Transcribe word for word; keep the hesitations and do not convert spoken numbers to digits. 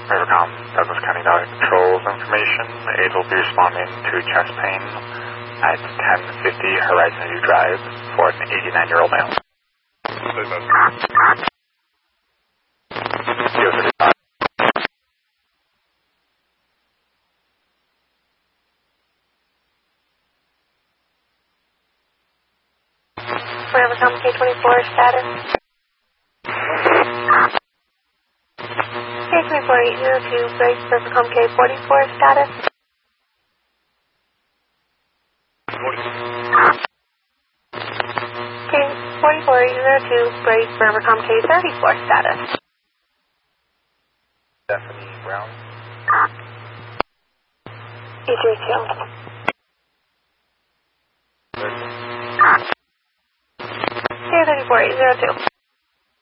Rivercom, Douglas County Valley Control's information. Aid will be responding to chest pain at ten fifty Horizon View Drive for an eighty-nine-year-old male. Rivercom K twenty-four status. K twenty-four eight zero two, brace Rivercom K forty-four status. K forty-four eight zero two, brace Rivercom K thirty-four status. Stephanie Brown. E three two. K thirty-four eight zero two.